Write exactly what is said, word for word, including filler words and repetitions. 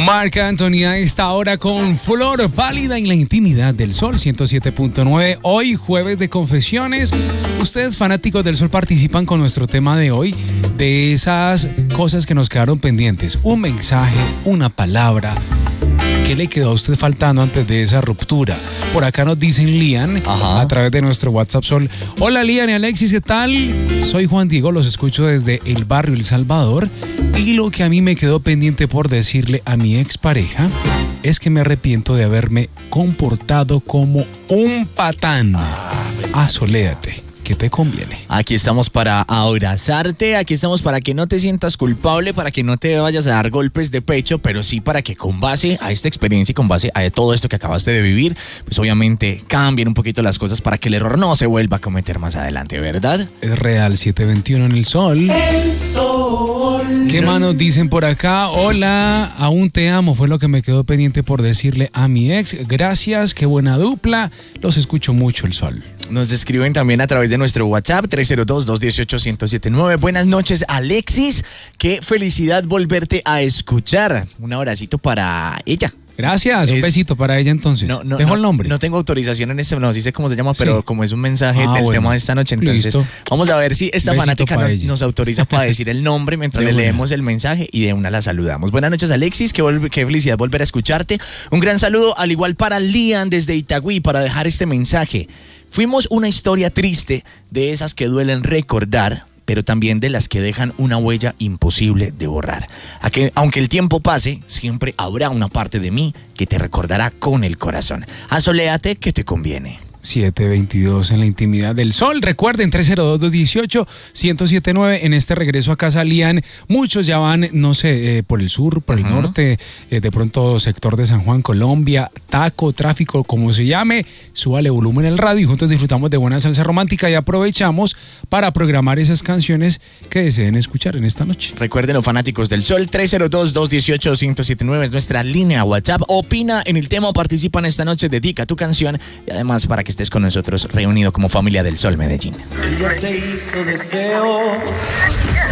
Marc Anthony a esta hora con Flor Pálida en la intimidad del Sol ciento siete punto nueve. Hoy jueves de confesiones. Ustedes fanáticos del Sol participan con nuestro tema de hoy, de esas cosas que nos quedaron pendientes. Un mensaje, una palabra. ¿Qué le quedó a usted faltando antes de esa ruptura? Por acá nos dicen Lian, Ajá. a través de nuestro WhatsApp Sol. Hola Lian y Alexis, ¿qué tal? Soy Juan Diego, los escucho desde el barrio El Salvador. Y lo que a mí me quedó pendiente por decirle a mi expareja es que me arrepiento de haberme comportado como un patán. Ah, Asoléate. ¿Qué te conviene? Aquí estamos para abrazarte, aquí estamos para que no te sientas culpable, para que no te vayas a dar golpes de pecho, pero sí para que con base a esta experiencia y con base a todo esto que acabaste de vivir, pues obviamente cambien un poquito las cosas para que el error no se vuelva a cometer más adelante, ¿verdad? Es real, siete veintiuno en el Sol. El Sol. ¿Qué más nos dicen por acá? Hola, aún te amo, fue lo que me quedó pendiente por decirle a mi ex. Gracias, qué buena dupla, los escucho mucho, el Sol. Nos escriben también a través de nuestro WhatsApp tres cero dos, dos uno ocho, uno cero siete nueve. Buenas noches, Alexis. Qué felicidad volverte a escuchar. Un abracito para ella. Gracias, es, un besito para ella entonces. No, no, Dejo no, el nombre. No tengo autorización en este, no sí sé cómo se llama, sí. Pero como es un mensaje ah, del bueno. tema de esta noche, entonces Listo. Vamos a ver si esta besito fanática nos, nos autoriza para decir el nombre mientras le leemos el mensaje y de una la saludamos. Buenas noches, Alexis, qué, vol- qué felicidad volver a escucharte. Un gran saludo, al igual para Lian desde Itagüí, para dejar este mensaje. Fuimos una historia triste, de esas que duelen recordar, pero también de las que dejan una huella imposible de borrar. Aunque el tiempo pase, siempre habrá una parte de mí que te recordará con el corazón. Asoléate que te conviene. siete veintidós en la intimidad del Sol. Recuerden, tres cero dos, dos uno ocho, uno cero siete nueve. En este regreso a casa, Lian, muchos ya van, no sé, eh, por el sur, por uh-huh. el norte, eh, de pronto sector de San Juan, Colombia, taco, tráfico, como se llame. Súbale volumen al radio y juntos disfrutamos de buena salsa romántica y aprovechamos para programar esas canciones que deseen escuchar en esta noche. Recuerden, los fanáticos del Sol, tres cero dos, dos uno ocho, uno cero siete nueve es nuestra línea WhatsApp. Opina en el tema o participa en esta noche, dedica tu canción y además para que estés con nosotros reunido como familia del Sol Medellín. Ella se hizo deseo